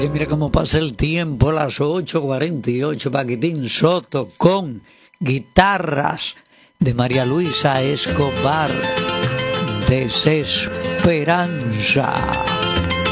Oye, mira cómo pasa el tiempo, las 8:48, Paquitín Soto con guitarras de María Luisa Escobar, Desesperanza.